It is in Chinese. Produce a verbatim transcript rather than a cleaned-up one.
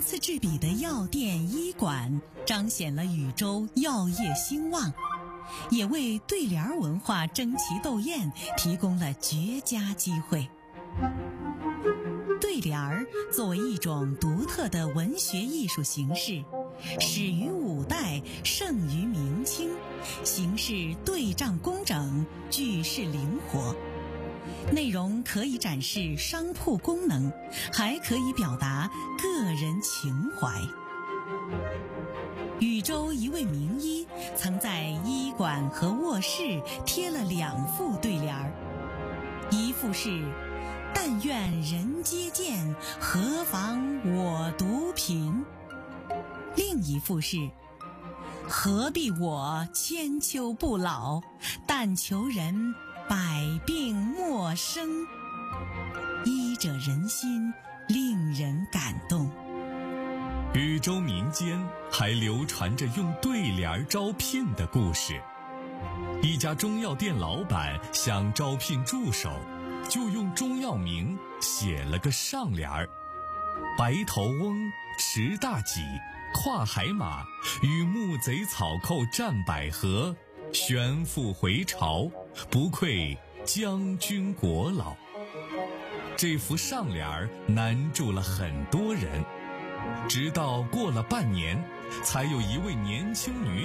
次制比的药店医馆，彰显了禹州药业兴旺，也为对联文化争奇斗艳提供了绝佳机会。对联儿作为一种独特的文学艺术形式，始于五代，盛于明清，形式对仗工整，句式灵活，内容可以展示商铺功能，还可以表达个人情怀。禹州一位名医曾在医馆和卧室贴了两副对联儿，一副是但愿人皆见，何妨我独贫，另一副是何必我千秋不老，但求人百病莫生，医者仁心，令人感动。 禹州民间还流传着用对联招聘的故事。一家中药店老板想招聘助手，就用中药名写了个上联儿：白头翁，持大戟，跨海马，与木贼草寇战百合，旋复回朝，不愧将军国老。这幅上联儿难住了很多人，直到过了半年，才有一位年轻女